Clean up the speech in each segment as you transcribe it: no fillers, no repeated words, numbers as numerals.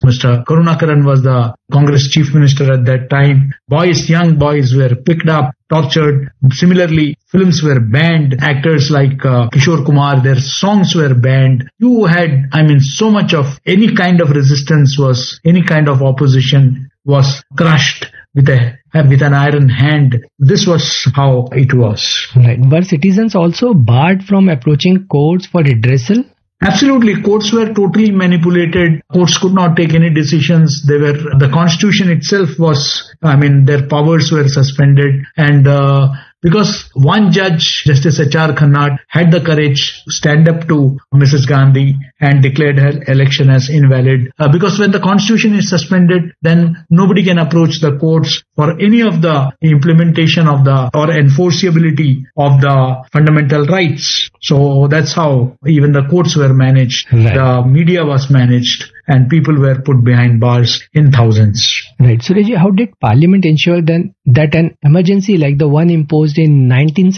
Mr. Karunakaran was the Congress chief minister at that time. Young boys were picked up, tortured. Similarly, films were banned. Actors like Kishore Kumar, their songs were banned. You had, so much of any kind of resistance any kind of opposition was crushed with an iron hand. This was how it was. Right. Were citizens also barred from approaching courts for redressal? Absolutely. Courts were totally manipulated. Courts could not take any decisions. The constitution itself was, their powers were suspended. And because one judge, Justice H.R. Khanna, had the courage to stand up to Mrs. Gandhi and declared her election as invalid. Because when the constitution is suspended, then nobody can approach the courts for any of the implementation of or enforceability of the fundamental rights. So that's how even the courts were managed. Right. The media was managed and people were put behind bars in thousands. Right. So, Suryaji, how did Parliament ensure then that an emergency like the one imposed in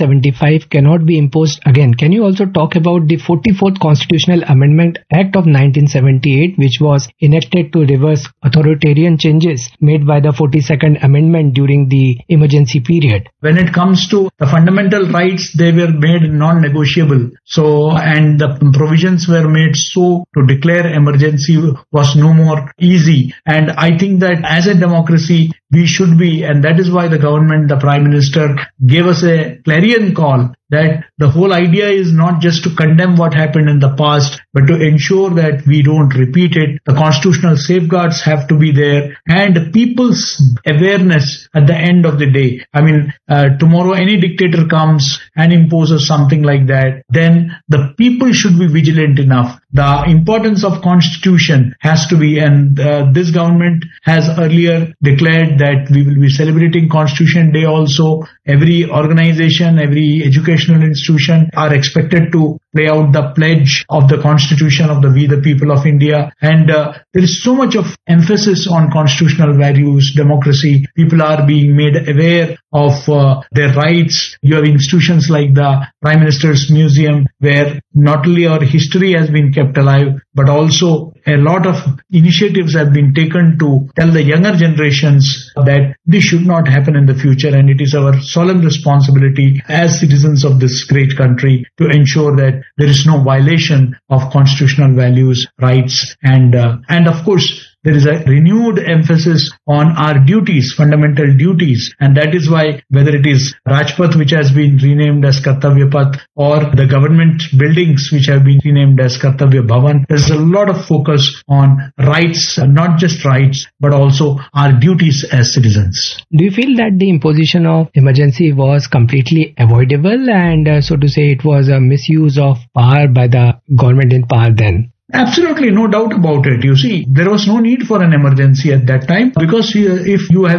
1975 cannot be imposed again? Can you also talk about the 44th Constitutional Amendment Act of 1978, which was enacted to reverse authoritarian changes made by the 42nd Amendment during the emergency period? When it comes to the fundamental rights, they were made non-negotiable. So, and the provisions were made so to declare emergency was no more easy. And I think that as a democracy, we should be, and that is why the government, the Prime Minister gave us a clarion call that the whole idea is not just to condemn what happened in the past, but to ensure that we don't repeat it. The constitutional safeguards have to be there and people's awareness at the end of the day. Tomorrow any dictator comes and imposes something like that, then the people should be vigilant enough. The importance of constitution has to be, and this government has earlier declared that we will be celebrating Constitution Day also. Every organization, every educational institution are expected to play out the pledge of the Constitution of we the people of India. And there is so much of emphasis on constitutional values, democracy. People are being made aware of their rights. You have institutions like the Prime Minister's Museum, where not only our history has been kept alive, but also a lot of initiatives have been taken to tell the younger generations that this should not happen in the future. And it is our solemn responsibility as citizens of this great country to ensure that there is no violation of constitutional values, rights, and of course, there is a renewed emphasis on our duties, fundamental duties. And that is why whether it is Rajpath, which has been renamed as Kartavya Path, or the government buildings, which have been renamed as Kartavya Bhavan, there's a lot of focus on rights, not just rights, but also our duties as citizens. Do you feel that the imposition of emergency was completely avoidable and so to say it was a misuse of power by the government in power then? Absolutely, no doubt about it. You see, there was no need for an emergency at that time because if your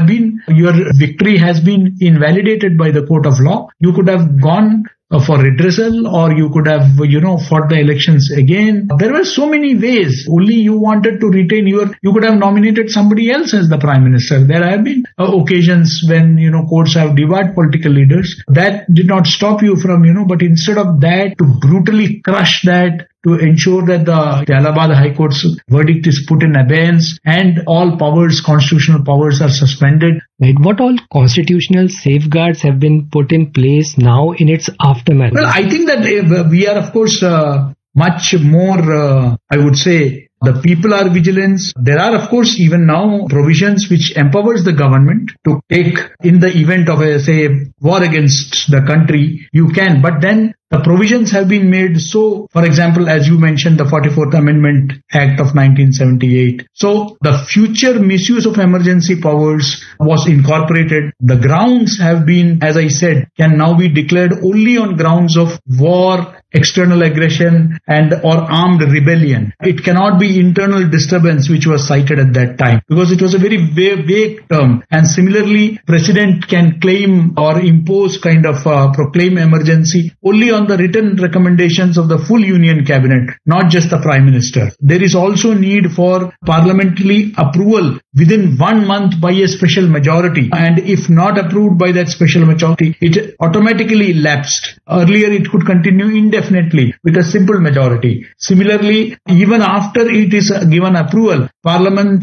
victory has been invalidated by the court of law, you could have gone for redressal, or you could have, fought the elections again. There were so many ways. Only you wanted to retain you could have nominated somebody else as the Prime Minister. There have been occasions when, courts have debarred political leaders. That did not stop you from, but instead of that, to brutally crush that, to ensure that the Allahabad High Court's verdict is put in abeyance and all powers, constitutional powers, are suspended. Right. What all constitutional safeguards have been put in place now in its aftermath? Well, I think that we are, of course, much more, I would say, the people are vigilant. There are, of course, even now provisions which empowers the government to take in the event of war against the country. You can, but then the provisions have been made. So, for example, as you mentioned, the 44th Amendment Act of 1978. So, the future misuse of emergency powers was incorporated. The grounds have been, as I said, can now be declared only on grounds of war, external aggression, and or armed rebellion. It cannot be internal disturbance, which was cited at that time, because it was a very vague term. And similarly, President can claim or impose proclaim emergency only on the written recommendations of the full Union Cabinet, not just the Prime Minister. There is also need for parliamentary approval within 1 month by a special majority. And if not approved by that special majority, it automatically lapsed. Earlier, it could continue indefinitely with a simple majority. Similarly, even after it is given approval, Parliament